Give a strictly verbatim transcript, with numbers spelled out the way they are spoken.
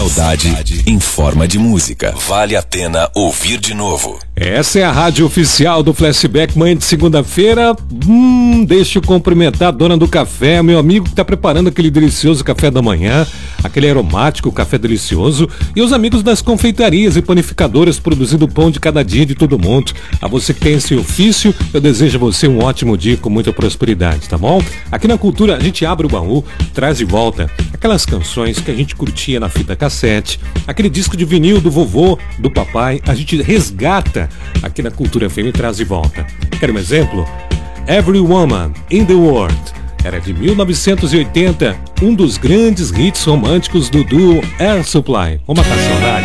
Saudade em forma de música. Vale a pena ouvir de novo. Essa é a rádio oficial do Flashback, manhã de segunda-feira. Hum, deixa eu cumprimentar a dona do café, meu amigo que está preparando aquele delicioso café da manhã, aquele aromático café delicioso, e os amigos das confeitarias e panificadoras produzindo o pão de cada dia de todo mundo. A você que tem esse ofício, eu desejo a você um ótimo dia com muita prosperidade, tá bom? Aqui na Cultura a gente abre o baú, traz de volta aquelas canções que a gente curtia na fita cassete, aquele disco de vinil do vovô, do papai, a gente resgata aqui na Cultura F M e traz de volta. Quer um exemplo? Every Woman in the World era de mil novecentos e oitenta, um dos grandes hits românticos do duo Air Supply. Vamos matar a saudade.